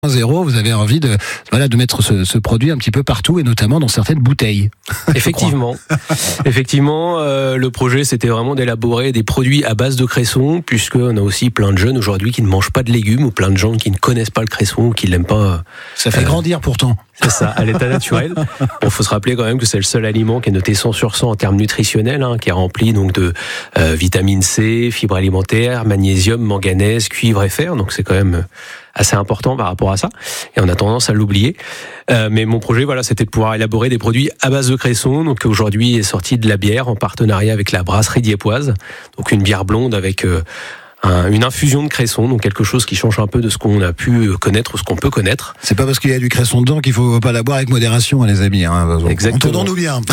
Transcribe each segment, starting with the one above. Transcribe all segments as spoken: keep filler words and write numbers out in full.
zéro, vous avez envie de, voilà, de mettre ce, ce produit un petit peu partout et notamment dans certaines bouteilles. Effectivement. Effectivement, euh, le projet, c'était vraiment d'élaborer des produits à base de cresson, puisqu'on a aussi plein de jeunes aujourd'hui qui ne mangent pas de légumes, ou plein de gens qui ne connaissent pas le cresson, ou qui l'aiment pas. Ça fait euh, grandir pourtant. C'est ça, à l'état naturel. Il faut se rappeler quand même que c'est le seul aliment qui est noté cent sur cent en termes nutritionnels, hein, qui est rempli donc de euh, vitamine C, fibres alimentaires, magnésium, manganèse, cuivre et fer. Donc c'est quand même assez important par rapport à ça. Et on a tendance à l'oublier. Euh, mais mon projet, voilà, c'était de pouvoir élaborer des produits à base de cresson. Donc aujourd'hui est sorti de la bière en partenariat avec la brasserie diepoise. Donc une bière blonde avec euh, Un, une infusion de cresson, donc quelque chose qui change un peu de ce qu'on a pu connaître ou ce qu'on peut connaître. C'est pas parce qu'il y a du cresson dedans qu'il faut pas la boire avec modération, les amis. Hein. Exactement. Entendons-nous bien.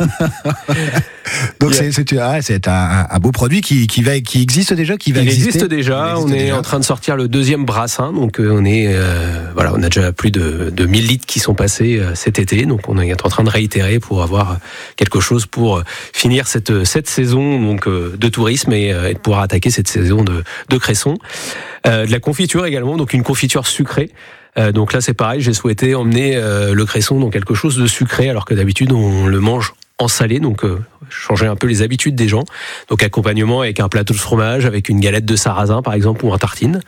Donc yeah. c'est, c'est, ah, c'est un, un beau produit qui, qui, va, qui existe déjà, qui va Il exister. existe déjà. Il existe on est déjà. En train de sortir le deuxième brassin, donc on est, euh, voilà, on a déjà plus de, de mille litres qui sont passés euh, cet été, donc on est en train de réitérer pour avoir quelque chose pour finir cette, cette saison donc euh, de tourisme et, euh, et de pouvoir attaquer cette saison de de cresson, euh, de la confiture également, donc une confiture sucrée. Euh, donc là c'est pareil, j'ai souhaité emmener euh, le cresson dans quelque chose de sucré, alors que d'habitude on le mange en salé, donc euh, changer un peu les habitudes des gens. Donc accompagnement avec un plateau de fromage, avec une galette de sarrasin par exemple, ou un tartine.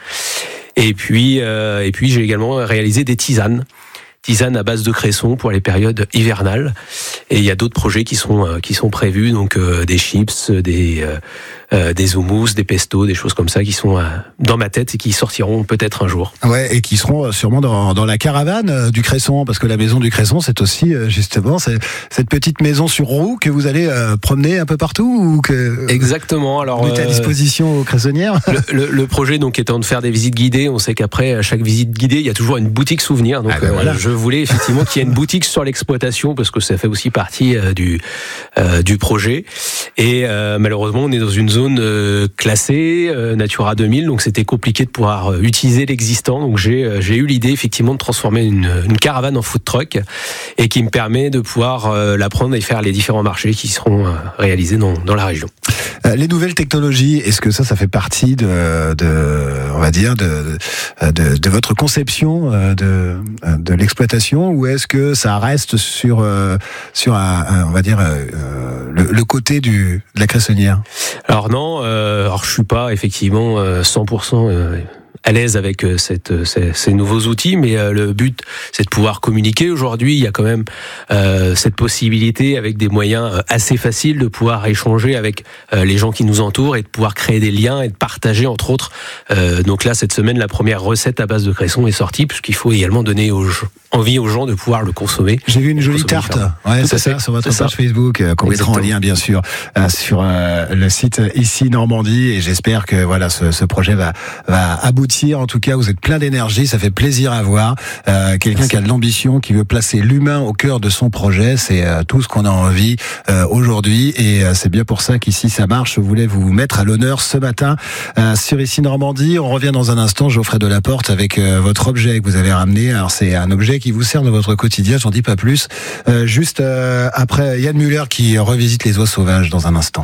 Et puis, euh, et puis j'ai également réalisé des tisanes. Tisane à base de cresson pour les périodes hivernales. Et il y a d'autres projets qui sont euh, qui sont prévus, donc euh, des chips, des euh, euh, des houmous, des pestos, des choses comme ça qui sont euh, dans ma tête et qui sortiront peut-être un jour. Ouais, et qui seront sûrement dans dans la caravane euh, du cresson, parce que la maison du cresson, c'est aussi euh, justement c'est, cette petite maison sur roue que vous allez euh, promener un peu partout, ou que exactement. Alors mettez à disposition aux cressonnières. Le, le, le projet donc étant de faire des visites guidées, on sait qu'après à chaque visite guidée, il y a toujours une boutique souvenir. Donc ah ben euh, voilà. Je voulais effectivement qu'il y ait une boutique sur l'exploitation, parce que ça fait aussi partie euh, du euh, du projet. Et euh, malheureusement, on est dans une zone euh, classée euh, Natura deux mille, donc c'était compliqué de pouvoir euh, utiliser l'existant. Donc j'ai euh, j'ai eu l'idée effectivement de transformer une une caravane en food truck, et qui me permet de pouvoir euh, la prendre et faire les différents marchés qui seront euh, réalisés dans dans la région. Euh, les nouvelles technologies, est-ce que ça, ça fait partie de, de on va dire, de, de, de votre conception de, de l'exploitation, ou est-ce que ça reste sur, sur un, un, on va dire, euh, le, le côté du, de la cressonnière? Alors non, euh, alors je suis pas effectivement cent pour cent euh, à l'aise avec cette, ces, ces nouveaux outils, mais euh, le but, c'est de pouvoir communiquer. Aujourd'hui, il y a quand même euh, cette possibilité, avec des moyens assez faciles, de pouvoir échanger avec euh, les gens qui nous entourent et de pouvoir créer des liens et de partager, entre autres. Euh, donc là, cette semaine, la première recette à base de cresson est sortie, puisqu'il faut également donner aux, envie aux gens de pouvoir le consommer. J'ai vu une jolie tarte, ouais, c'est ça, sur votre page Facebook, euh, qu'on mettra en lien, bien sûr, euh, sur euh, le site Ici Normandie, et j'espère que voilà, ce, ce projet va, va aboutir. En tout cas, vous êtes plein d'énergie, ça fait plaisir à voir. Euh, quelqu'un Merci. Qui a de l'ambition, qui veut placer l'humain au cœur de son projet, c'est euh, tout ce qu'on a envie euh, aujourd'hui, et euh, c'est bien pour ça qu'ici ça marche. Je voulais vous mettre à l'honneur ce matin euh, sur Ici Normandie. On revient dans un instant, Geoffrey Delaporte, avec euh, votre objet que vous avez ramené. Alors c'est un objet qui vous sert dans votre quotidien, j'en dis pas plus. Euh, juste euh, après Yann Muller qui revisite les oies sauvages dans un instant.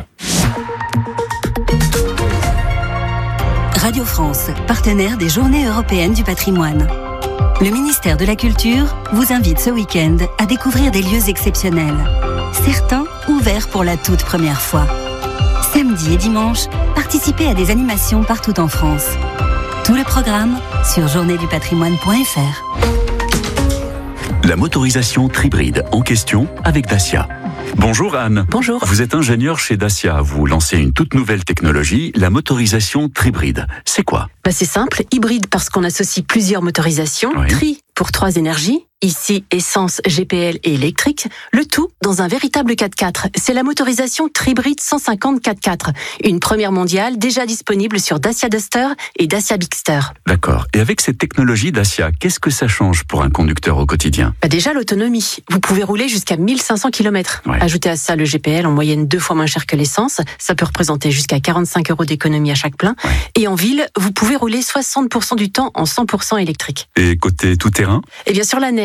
Radio France, partenaire des Journées européennes du patrimoine. Le ministère de la Culture vous invite ce week-end à découvrir des lieux exceptionnels, certains ouverts pour la toute première fois. Samedi et dimanche, participez à des animations partout en France. Tout le programme sur journée du patrimoine point f r. La motorisation Tribride en question avec Dacia. Bonjour Anne. Bonjour. Vous êtes ingénieur chez Dacia. Vous lancez une toute nouvelle technologie, la motorisation Tribride. C'est quoi ? Bah c'est simple, hybride parce qu'on associe plusieurs motorisations, oui. Tri pour trois énergies, ici essence, G P L et électrique, le tout dans un véritable quatre-quatre. C'est la motorisation Tribride cent cinquante quatre-quatre, une première mondiale déjà disponible sur Dacia Duster et Dacia Bigster. D'accord. Et avec cette technologie Dacia, qu'est-ce que ça change pour un conducteur au quotidien ? Bah déjà l'autonomie. Vous pouvez rouler jusqu'à mille cinq cents kilomètres. Ouais. Ajoutez à ça le G P L en moyenne deux fois moins cher que l'essence. Ça peut représenter jusqu'à quarante-cinq euros d'économie à chaque plein. Ouais. Et en ville, vous pouvez rouler soixante pour cent du temps en cent pour cent électrique. Et côté tout-terrain ? Et bien sur la neige,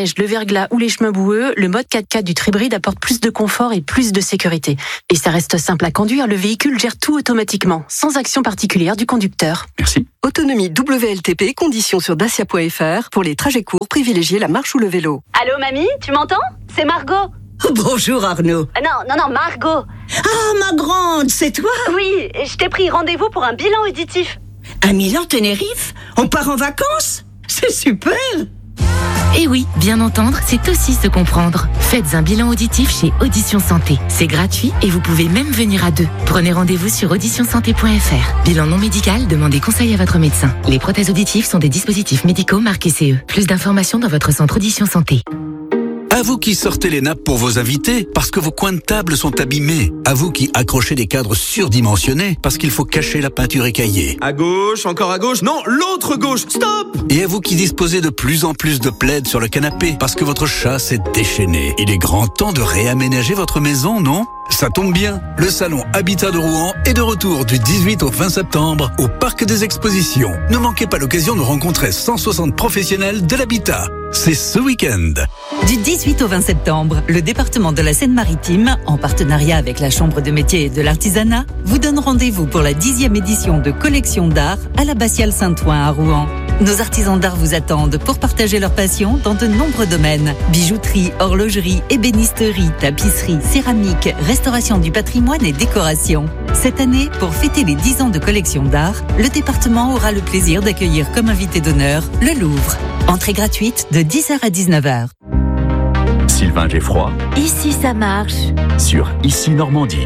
neige, le verglas ou les chemins boueux, le mode quatre-quatre du Tribride apporte plus de confort et plus de sécurité. Et ça reste simple à conduire, le véhicule gère tout automatiquement, sans action particulière du conducteur. Merci. Autonomie W L T P, conditions sur dacia point f r. Pour les trajets courts, privilégiez la marche ou le vélo. Allô mamie, tu m'entends? C'est Margot. Bonjour Arnaud. Euh, non, non, non, Margot. Ah, ma grande, c'est toi? Oui, je t'ai pris rendez-vous pour un bilan auditif. À Milan-Tenerife? On part en vacances? C'est super! Et oui, bien entendre, c'est aussi se comprendre. Faites un bilan auditif chez Audition Santé. C'est gratuit et vous pouvez même venir à deux. Prenez rendez-vous sur audition santé point f r. Bilan non médical, demandez conseil à votre médecin. Les prothèses auditives sont des dispositifs médicaux marqués C E. Plus d'informations dans votre centre Audition Santé. À vous qui sortez les nappes pour vos invités parce que vos coins de table sont abîmés. À vous qui accrochez des cadres surdimensionnés parce qu'il faut cacher la peinture écaillée. À gauche, encore à gauche, non, l'autre gauche, stop! Et à vous qui disposez de plus en plus de plaids sur le canapé parce que votre chat s'est déchaîné. Il est grand temps de réaménager votre maison, non? Ça tombe bien, le salon Habitat de Rouen est de retour du dix-huit au vingt septembre au Parc des Expositions. Ne manquez pas l'occasion de rencontrer cent soixante professionnels de l'habitat. C'est ce week-end. Du dix-huit au vingt septembre, le département de la Seine-Maritime, en partenariat avec la Chambre de métiers et de l'artisanat, vous donne rendez-vous pour la dixième édition de Collection d'art à l'Abbatiale Saint-Ouen à Rouen. Nos artisans d'art vous attendent pour partager leur passion dans de nombreux domaines. Bijouterie, horlogerie, ébénisterie, tapisserie, céramique, restauration du patrimoine et décoration. Cette année, pour fêter les dix ans de Collection d'art, le département aura le plaisir d'accueillir comme invité d'honneur le Louvre. Entrée gratuite de dix heures à dix-neuf heures. Sylvain Geffroy. Ici ça marche. Sur Ici Normandie.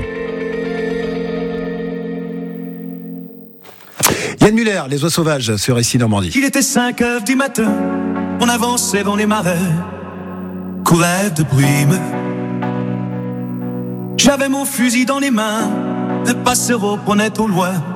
Yann Muller, Les Oies Sauvages sur Ici Normandie. Il était cinq heures du matin, on avançait dans les marais, courait de brume. J'avais mon fusil dans les mains, le passereau prenait au loin